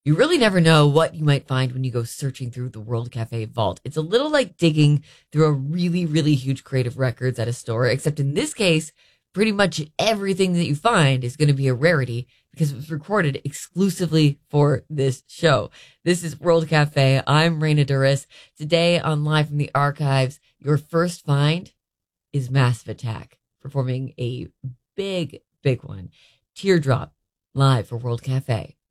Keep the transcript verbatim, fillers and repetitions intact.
You really never know what you might find when you go searching through the World Cafe vault. It's a little like digging through a really, really huge crate of records at a store, except in this case, pretty much everything that you find is going to be a rarity because it was recorded exclusively for this show. This is World Cafe. I'm Raina Duris. Today on Live from the Archives, your first find is Massive Attack, performing a big, big one. Teardrop, live for World Cafe.